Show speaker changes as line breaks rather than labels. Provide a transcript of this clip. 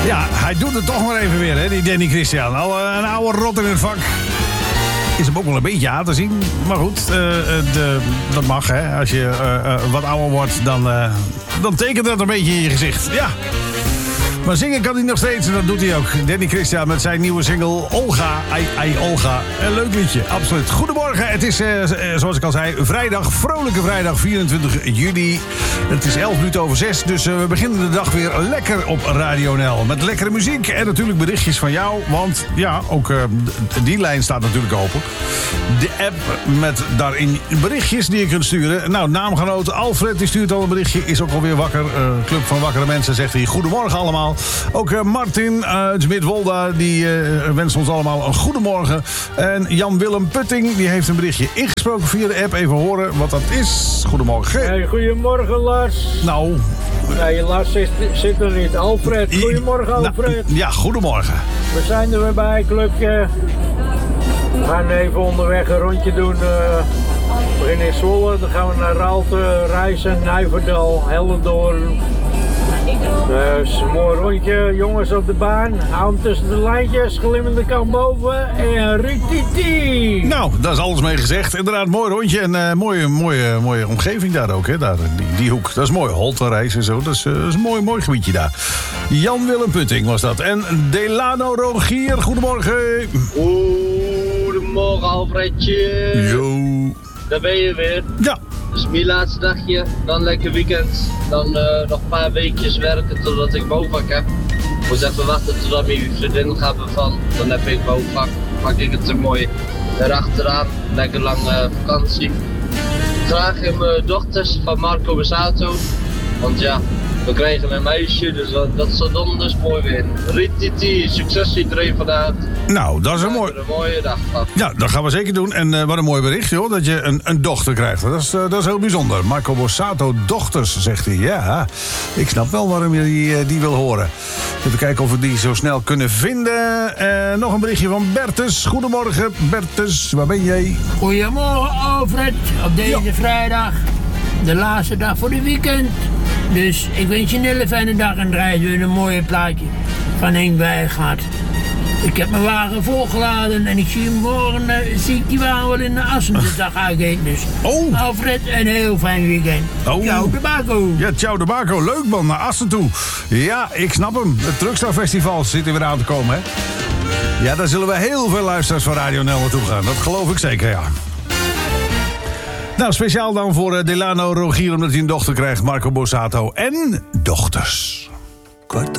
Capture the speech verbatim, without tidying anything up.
Ja, hij doet het toch maar even weer, hè, die Danny Christian. Al uh, een oude rot in het vak. Is hem ook wel een beetje aan te zien. Maar goed, uh, de, dat mag, hè. Als je uh, uh, wat ouder wordt, dan, uh, dan tekent dat een beetje in je gezicht. Ja. Maar zingen kan hij nog steeds en dat doet hij ook. Danny Christian met zijn nieuwe single Olga. Ai, ai, Olga. Een leuk liedje, absoluut. Goedemorgen, het is, uh, zoals ik al zei, vrijdag. Vrolijke vrijdag, vierentwintig juli. Het is elf minuten over zes, dus uh, we beginnen de dag weer lekker op Radio N L. Met lekkere muziek en natuurlijk berichtjes van jou. Want ja, ook uh, die lijn staat natuurlijk open. De app met daarin berichtjes die je kunt sturen. Nou, naamgenoot Alfred die stuurt al een berichtje. Is ook alweer wakker. Uh, Club van Wakkere Mensen zegt hij goedemorgen allemaal. Ook uh, Martin uit Midwolda die uh, wenst ons allemaal een goedemorgen. En Jan-Willem Putting die heeft een berichtje ingesproken via de app. Even horen wat dat is. Goedemorgen.
Hey, goedemorgen Lars.
Nou.
Nee, Lars zit, zit er niet. Alfred, goedemorgen Alfred.
Nou, ja, goedemorgen.
We zijn er weer bij, clubje. We gaan even onderweg een rondje doen. Uh, we beginnen in Zwolle, dan gaan we naar Raalte, Rijssen, Nijverdal, Hellendoorn. Dus een mooi rondje, jongens op de baan. Hou hem tussen de lijntjes, glimmende kant boven en rititi.
Nou, daar is alles mee gezegd. Inderdaad, mooi rondje en uh, mooie, mooie, mooie omgeving daar ook, hè? Daar, die, die hoek. Dat is mooi, Holterijs en zo. Dat is, uh, dat is een mooi, mooi gebiedje daar. Jan-Willem Putting was dat. En Delano Rogier, goedemorgen.
Goedemorgen, Alfredje.
Yo.
Daar ben je weer.
Ja.
Het is mijn laatste dagje, dan lekker weekend. Dan uh, nog een paar weekjes werken totdat ik bouwvak heb. Ik moet even wachten totdat mijn vriendin gaat bevallen. Dan heb ik bouwvak. Maak ik het er mooi erachteraan. Lekker lange vakantie. Graag in mijn dochters van Marco Besato. Want ja, we krijgen een meisje, dus dat, dat zal dan dus mooi weer. Rititi, succes iedereen vandaag.
Nou, dat is een, mooi...
een mooie dag van.
Ja, dat gaan we zeker doen. En uh, wat een mooi bericht, joh, dat je een, een dochter krijgt. Dat is, uh, dat is heel bijzonder. Marco Borsato dochters, zegt hij. Ja, ik snap wel waarom je die, uh, die wil horen. Even kijken of we die zo snel kunnen vinden. Uh, nog een berichtje van Bertus. Goedemorgen, Bertus. Waar ben jij?
Goedemorgen, Alfred. Op deze ja. vrijdag. De laatste dag voor de weekend. Dus ik wens je een hele fijne dag en draai weer een mooie plaatje van Henk Wijngaard. Ik heb mijn wagen volgeladen en ik zie hem morgen, uh, zie ik die wagen wel in de Assen de dag uitgeten. Dus
oh.
Alfred, een heel fijn weekend.
Oh.
Ciao de Baco.
Ja, ciao de Baco. Leuk man, naar Assen toe. Ja, ik snap hem. Het Truckstar Festival zit er weer aan te komen, hè. Ja, daar zullen we heel veel luisteraars van Radio N L naartoe gaan. Dat geloof ik zeker, ja. Nou, speciaal dan voor uh, Delano Rogier, omdat hij een dochter krijgt. Marco Borsato en dochters.
Kwart